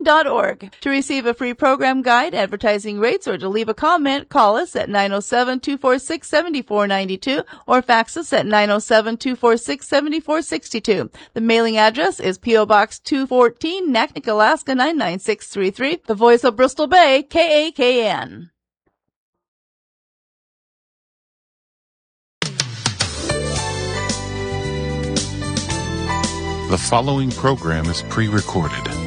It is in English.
KAKN.org. To receive a free program guide, advertising rates, or to leave a comment, call us at 907-246-7492 or fax us at 907-246-7462. The mailing address is P.O. Box 214, Naknek, Alaska 99633. The voice of Bristol Bay, KAKN. The following program is pre-recorded.